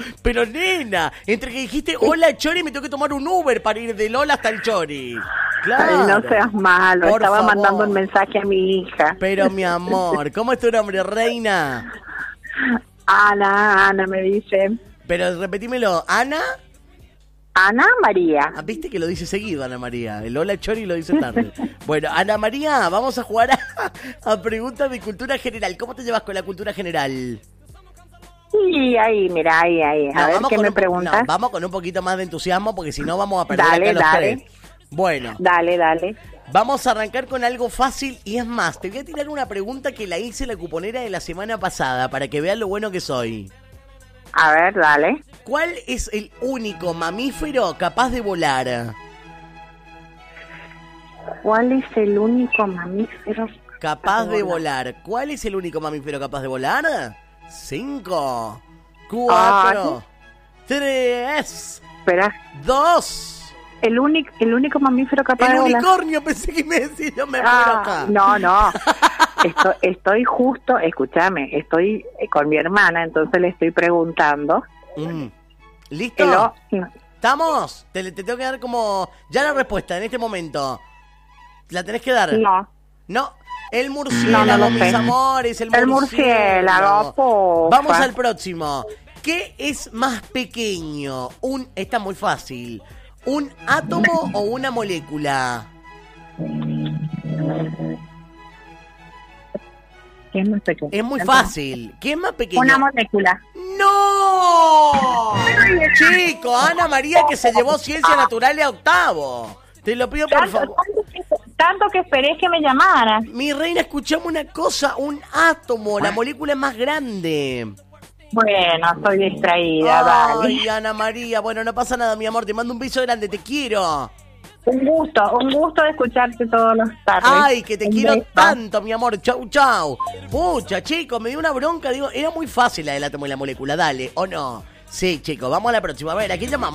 Pero nena, entre que dijiste hola Chori, me tengo que tomar un Uber para ir de Lola hasta el Chori. Claro. Ay, no seas malo, Por estaba favor. mandando un mensaje a mi hija. Pero mi amor, ¿cómo es tu nombre, reina? Ana me dice. Pero repetímelo, ¿Ana? Ana María. Ah, viste que lo dice seguido Ana María. El hola Chori lo dice tarde. Bueno, Ana María, vamos a jugar a preguntas de cultura general. ¿Cómo te llevas con la cultura general? Y ahí, mira, ahí. A ver qué me preguntas. No, vamos con un poquito más de entusiasmo porque si no vamos a perder Dale, acá los dale. tres. Bueno, Dale. vamos a arrancar con algo fácil y es más, te voy a tirar una pregunta que la hice la cuponera de la semana pasada para que vean lo bueno que soy. A ver, dale. ¿Cuál es el único mamífero capaz de volar? ¿Cuál es el único mamífero Capaz de volar. ¿Cuál es el único mamífero capaz de volar? 5, 4, 3, Espera, 2. el único mamífero capaz El de volar. unicornio, pensé que me decía, yo me muero acá. No. Estoy justo, escúchame, estoy con mi hermana, entonces le estoy preguntando. ¿Listo? No. ¿Estamos? Te tengo que dar como... Ya la respuesta en este momento. ¿La tenés que dar? No. El murciélago, No lo mis sé. amores, El murciélago, pofa. Vamos al próximo. ¿Qué es más pequeño? Está muy fácil. ¿Un átomo o una molécula? ¿Qué es más pequeño? Es muy fácil. ¿Qué es más pequeño? Una molécula. ¡No! Chico, Ana María que se llevó ciencia natural a octavo. Te lo pido por favor. Tanto que esperé que me llamaras. Mi reina, escuchame una cosa. Un átomo, la molécula es más grande. Bueno, estoy distraída, Ay, dale. Ana María, bueno, no pasa nada, mi amor. Te mando un beso grande, te quiero. Un gusto de escucharte todos los tardes. Ay, que te Un quiero beso. tanto, mi amor. Chau. Pucha, chicos, me dio una bronca. Digo, era muy fácil la del átomo y la molécula. Dale, ¿o no? Sí, chicos, vamos a la próxima. A ver, ¿a quién llamamos?